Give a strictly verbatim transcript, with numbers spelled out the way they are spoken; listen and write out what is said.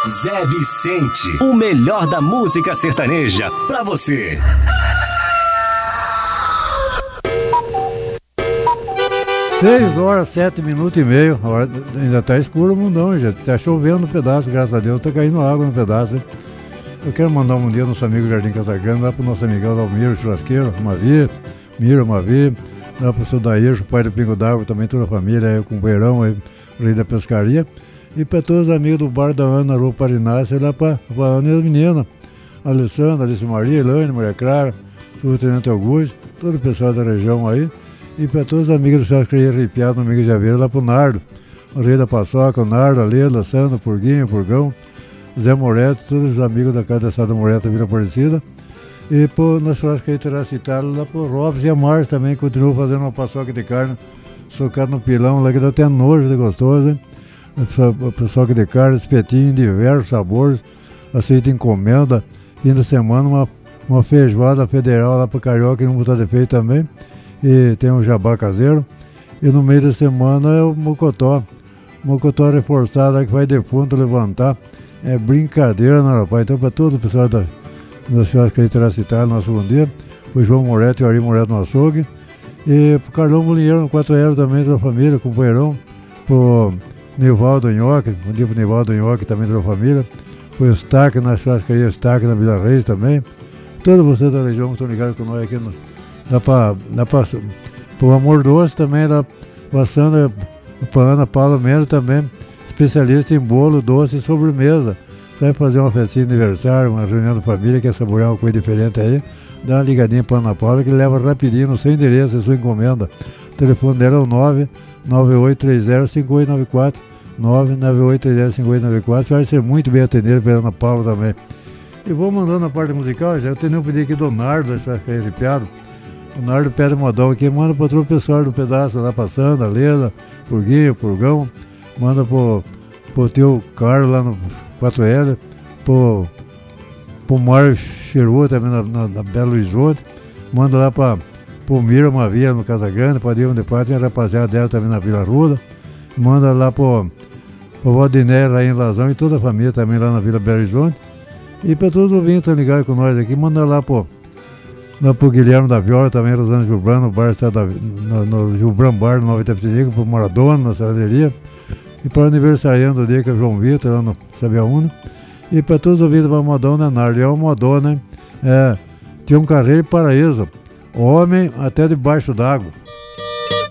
Zé Vicente, o melhor da música sertaneja pra você. Seis horas, sete minutos e meio. Hora, ainda tá escuro o mundão, gente. Tá chovendo no pedaço, graças a Deus. Tá caindo água no pedaço, hein? Eu quero mandar um dia ao nosso amigo Jardim Casagrande, lá pro nosso amigão Dalmiro Churrasqueiro, Mavi, Miro, Mavi, lá pro seu Daír, o pai do Pingo d'Água, também toda a família, aí, o companheirão, aí, o rei da pescaria. E para todos os amigos do bar da Ana, na Rua Parinácia, lá para a Ana e as meninas, Alessandra, Alice Maria, Elaine, Maria Clara, o Tenente Augusto, todo o pessoal da região aí. E para todos os amigos do Churrascaria Arrepiado, no Amigo de Aveiro, lá pro Nardo, o rei da paçoca, o Nardo, a Lela, a Sandra, o Purguinho, o Purgão, Zé Moreto, todos os amigos da Casa da Sada Moreto, Vila Aparecida. E pô, na Churrascaria Teracitara, lá pro Robson e a Márcia também, continuam fazendo uma paçoca de carne, socada no pilão, lá que dá até nojo de gostoso, hein? A paçoca de carne, espetinho, diversos sabores, aceita encomenda. Fim de semana, uma, uma feijoada federal lá para Carioca, que não botar defeito também. E tem um jabá caseiro. E no meio da semana é o mocotó. Mocotó reforçado, que vai defunto levantar. É brincadeira, né, rapaz? Então, para todo o pessoal da, da Churrascaria Teracitara, nosso bom dia. O João Moreto e o Ari Moreto no açougue. E pro Carlão Molinheiro, no quatro L também, da família, companheirão. Pro Nivaldo Nhoque, bom dia pro Nivaldo Nhoque, também da família. Foi o Stack na Churrascaria Stack, na Vila Reis também. Todos vocês da região que estão ligados com nós aqui no. Dá pra, dá pra, pro Amor Doce também, dá pra Sandra, pra Ana Paula Melo também, especialista em bolo, doce e sobremesa. Vai fazer uma festinha de aniversário, uma reunião de família, quer saborear uma coisa diferente aí, dá uma ligadinha pra Ana Paula que leva rapidinho no seu endereço, a sua encomenda. O telefone dela é o nove nove oito três zero cinco oito nove quatro, nove nove oito três zero cinco oito nove quatro, vai ser muito bem atendido pela Ana Paula também. E vou mandando a parte musical, já eu tenho um pedido aqui do Nardo, da Churrascaria Arrepiado. O Nardo pede modão aqui, manda para todo o pessoal do pedaço lá passando, a Lela, Purguinho, Purgão, manda pro, pro teu Carlos lá no quatro L, pro, pro Mário Cheru também na, na, na Belo Horizonte, manda lá para pro Mira Mavia no Casagrande, para Dilma de Pátria, e a rapaziada dela também na Vila Ruda, manda lá pro, pro Valdiné lá em Lazão e toda a família também lá na Vila Belo Horizonte. E para todos os ouvintes que estão ligados com nós aqui, manda lá pro Lá pro Guilherme da Viola, também Rosana Gilbran, no bar está no, no Gilbran Bar, no Nova Itapetininga, pro Maradona, na saladeria. E para o aniversariante do dia, que é o João Vitor, lá no Sabiaúna. E para todos os ouvintes, para Madonna Nardi. É uma Madonna, hein? É, tinha um carreiro paraíso, homem até debaixo d'água.